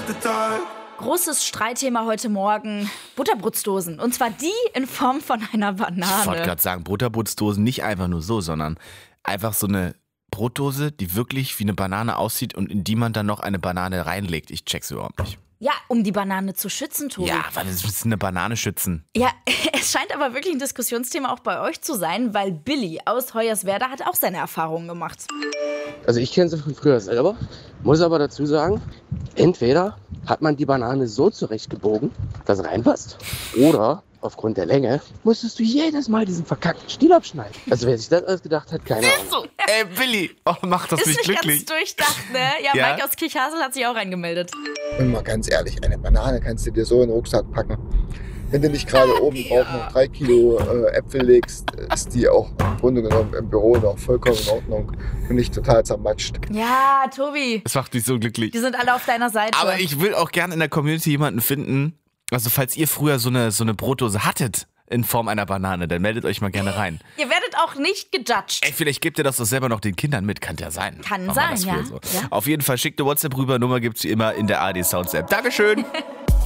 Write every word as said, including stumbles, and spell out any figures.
Großes Streitthema heute Morgen, Butterbrotsdosen. Und zwar die in Form von einer Banane. Ich wollte gerade sagen, Butterbrotsdosen nicht einfach nur so, sondern einfach so eine Brotdose, die wirklich wie eine Banane aussieht und in die man dann noch eine Banane reinlegt. Ich check's überhaupt nicht. Ja, um die Banane zu schützen, Tobi. Ja, weil das ist eine Banane schützen. Ja, es scheint aber wirklich ein Diskussionsthema auch bei euch zu sein, weil Billy aus Hoyerswerda hat auch seine Erfahrungen gemacht. Also ich kenne sie von früher selber, muss aber dazu sagen, entweder hat man die Banane so zurechtgebogen, dass es reinpasst, oder aufgrund der Länge musstest du jedes Mal diesen verkackten Stiel abschneiden. Also wer sich das ausgedacht hat, keine Ahnung. Ey, Billy, oh, mach das Ist nicht nicht glücklich. ganz durchdacht, ne? Ja, Ja? Mike aus Kirchhasel hat sich auch reingemeldet. Und mal ganz ehrlich, eine Banane kannst du dir so in den Rucksack packen. Wenn du nicht gerade oben drauf noch drei Kilo äh, Äpfel legst, ist die auch im Grunde genommen im Büro noch vollkommen in Ordnung und nicht total zermatscht. Ja, Tobi, Das macht mich so glücklich. die sind alle auf deiner Seite. Aber ich will auch gerne in der Community jemanden finden, also falls ihr früher so eine, so eine Brotdose hattet in Form einer Banane, dann meldet euch mal gerne rein. Ihr werdet auch nicht gejudged. Ey, vielleicht gebt ihr das doch selber noch den Kindern mit, kann ja sein. Kann Machen wir sein, das früher ja. So. Ja. Auf jeden Fall schickt eine WhatsApp rüber, Nummer gibt's wie immer in der A R D Sounds App. Dankeschön!